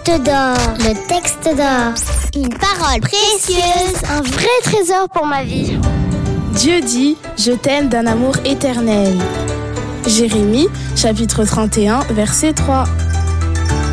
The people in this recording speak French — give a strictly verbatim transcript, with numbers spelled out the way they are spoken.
texte d'or. Le texte d'or. Une parole précieuse. Un vrai trésor pour ma vie. Dieu dit « Je t'aime d'un amour éternel ». Jérémie, chapitre trente et un, verset trois.